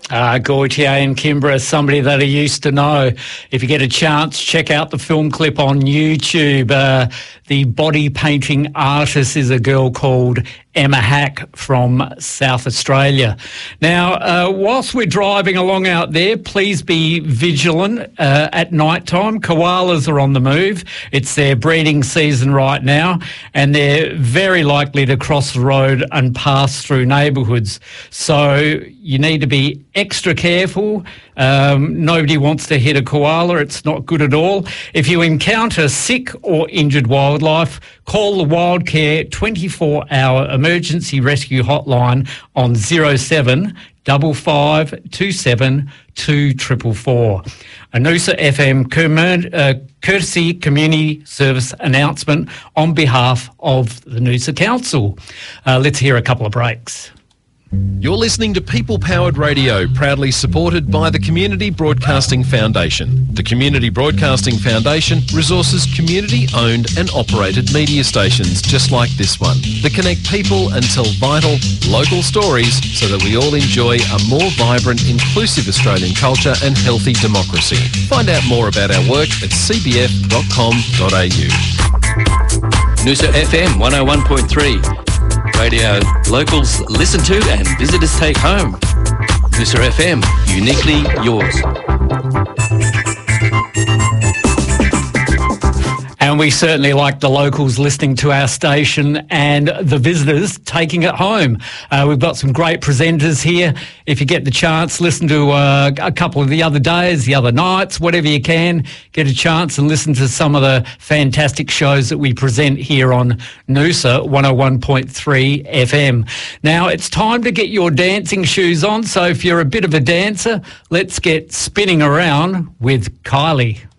Gautier and Kimbra, somebody that I used to know. If you get a chance, check out the film clip on YouTube. The body painting artist is a girl called Emma Hack from South Australia. Now, whilst we're driving along out there, please be vigilant at night time. Koalas are on the move. It's their breeding season right now, and they're very likely to cross the road and pass through neighbourhoods. So you need to be extra careful. Nobody wants to hit a koala. It's not good at all. If you encounter sick or injured wildlife, call the Wildcare 24-hour emergency rescue hotline on 07 5527 2444. A Noosa FM courtesy community service announcement on behalf of the Noosa Council. Let's hear a couple of breaks. You're listening to People Powered Radio, proudly supported by the Community Broadcasting Foundation. The Community Broadcasting Foundation resources community-owned and operated media stations just like this one that connect people and tell vital, local stories so that we all enjoy a more vibrant, inclusive Australian culture and healthy democracy. Find out more about our work at cbf.com.au. Noosa FM 101.3. Radio locals listen to and visitors take home. Noosa FM, uniquely yours. And we certainly like the locals listening to our station and the visitors taking it home. We've got some great presenters here. If you get the chance, listen to a couple of the other days, the other nights, whatever you can, get a chance and listen to some of the fantastic shows that we present here on Noosa 101.3 FM. Now, it's time to get your dancing shoes on. So if you're a bit of a dancer, let's get spinning around with Kylie.